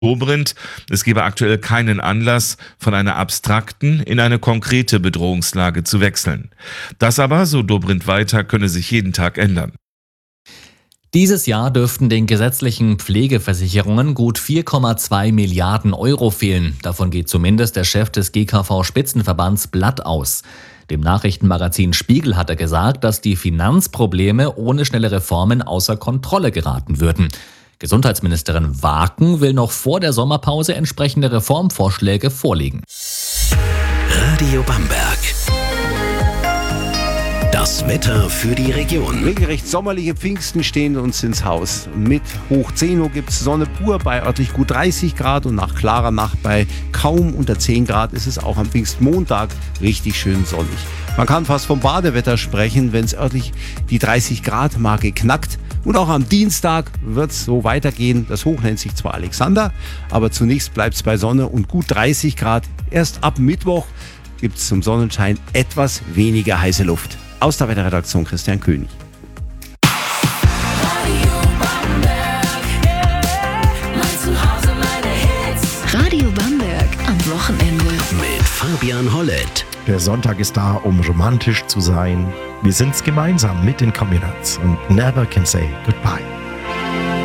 Dobrindt, es gebe aktuell keinen Anlass, von einer abstrakten in eine konkrete Bedrohungslage zu wechseln. Das aber, so Dobrindt weiter, könne sich jeden Tag ändern. Dieses Jahr dürften den gesetzlichen Pflegeversicherungen gut 4,2 Milliarden Euro fehlen. Davon geht zumindest der Chef des GKV-Spitzenverbands Blatt aus. Dem Nachrichtenmagazin Spiegel hat er gesagt, dass die Finanzprobleme ohne schnelle Reformen außer Kontrolle geraten würden. Gesundheitsministerin Waken will noch vor der Sommerpause entsprechende Reformvorschläge vorlegen. Radio Bamberg. Das Wetter für die Region. Regelrecht sommerliche Pfingsten stehen uns ins Haus. Mit hoch 10 Uhr gibt es Sonne pur bei örtlich gut 30 Grad und nach klarer Nacht bei kaum unter 10 Grad ist es auch am Pfingstmontag richtig schön sonnig. Man kann fast vom Badewetter sprechen, wenn es örtlich die 30 Grad Marke knackt. Und auch am Dienstag wird es so weitergehen. Das Hoch nennt sich zwar Alexander, aber zunächst bleibt es bei Sonne und gut 30 Grad. Erst ab Mittwoch gibt es zum Sonnenschein etwas weniger heiße Luft. Aus der Wetterredaktion Christian König. Radio Bamberg am Wochenende. Mit Fabian Hollett. Der Sonntag ist da, um romantisch zu sein. Wir sind's gemeinsam mit den Communards und Never Can Say Goodbye.